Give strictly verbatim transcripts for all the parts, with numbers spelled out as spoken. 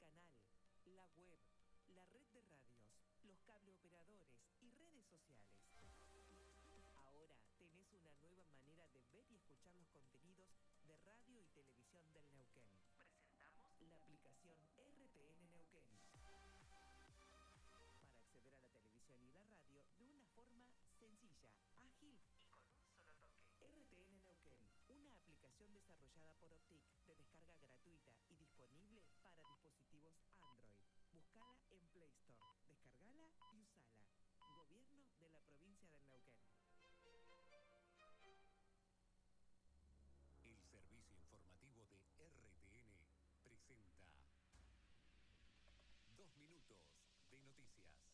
canal, la web, la red de radios, los cableoperadores y redes sociales. Ahora tenés una nueva manera de ver y escuchar los contenidos de radio y televisión del Neuquén. Presentamos la aplicación R T N Neuquén. Para acceder a la televisión y la radio de una forma sencilla, ágil y con un solo toque. R T N Neuquén, una aplicación desarrollada por Optic de descarga gratuita y disponible para dispositivos Android. Búscala en Play Store, descargala y usala. Gobierno de la provincia del Neuquén. El servicio informativo de R T N presenta Dos Minutos de Noticias.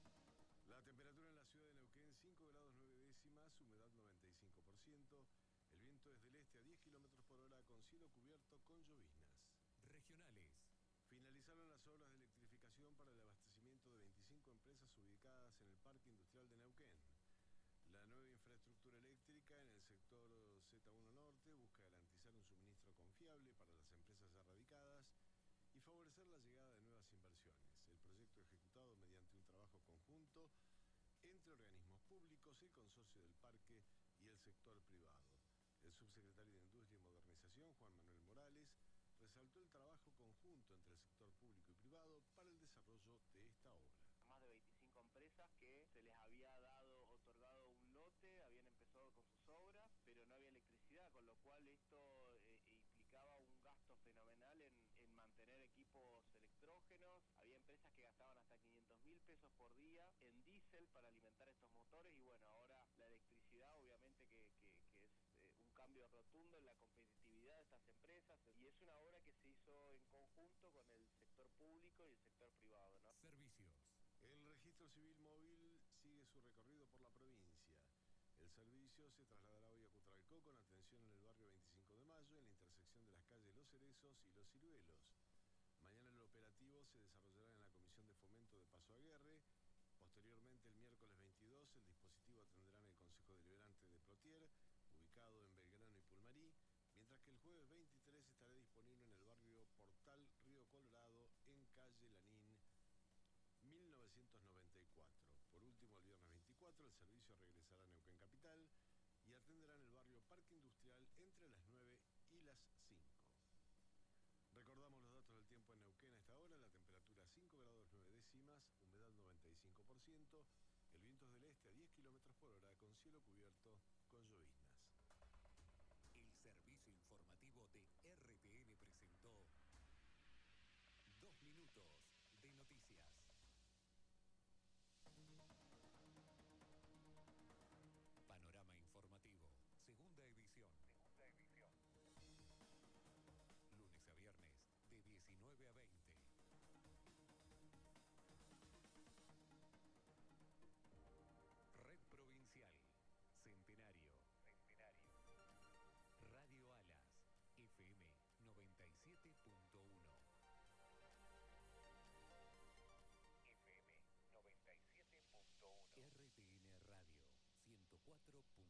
La temperatura en la ciudad de Neuquén, cinco grados nueve décimas, humedad noventa y cinco por ciento. El viento es del este a diez kilómetros por hora con cielo cubierto con lloviznas. Regionales. Finalizaron las obras de electrificación para el abastecimiento de veinticinco empresas ubicadas en el Parque Industrial de Neuquén. La nueva infraestructura eléctrica en el sector Z uno Norte busca garantizar un suministro confiable para las empresas ya radicadas y favorecer la llegada de nuevas inversiones. El proyecto ejecutado mediante un trabajo conjunto entre organismos públicos, el consorcio del parque y el sector privado. El subsecretario de Industria y Modernización, Juan Manuel Morales, resaltó el trabajo conjunto entre el sector público y privado para el desarrollo de esta obra. Más de veinticinco empresas que se les había dado, otorgado un lote, habían empezado con sus obras, pero no había electricidad, con lo cual esto eh, implicaba un gasto fenomenal en, en mantener equipos electrógenos. Había empresas que gastaban hasta quinientos mil pesos por día en diésel para alimentar estos motores y bueno, ahora la electricidad obviamente que, que, que es eh, un cambio rotundo en la competitividad de estas empresas y es una obra que se hizo en conjunto con el sector público y el sector privado, ¿no? Servicios. El registro civil móvil sigue su recorrido por la provincia. El servicio se trasladará hoy a Cutralcó con atención en el barrio veinticinco de mayo, en la intersección de las calles Los Cerezos y Los Ciruelos. Mañana el operativo se desarrollará en la Comisión de Fomento de Paso Aguerre. Posteriormente, el miércoles veintidós, el dispositivo atenderá en el Consejo Deliberante de Plotier, ubicado en Belgrano y Pulmarí, mientras que el jueves veintitrés estará disponible en el barrio Portal Río Colorado, en calle Lanín, mil novecientos noventa y cuatro. Por último, el viernes veinticuatro, el servicio regresará a Neuquén Capital y atenderá en el barrio Parque Industrial entre las nueve y las cinco. Recordamos los datos del tiempo en Neuquén a esta hora: la temperatura cinco grados nueve décimas, humedad noventa y cinco por ciento, el viento es del este a diez kilómetros por hora con cielo cubierto con lloviznas. El servicio informativo de R T N presentó Dos Minutos de Noticias. Panorama informativo, segunda edición. Segunda edición. Lunes a viernes, de diecinueve a veinte. Red Provincial, Centenario. Centenario. Radio Alas, F M noventa y siete punto uno. R T N Radio ciento cuatro punto uno.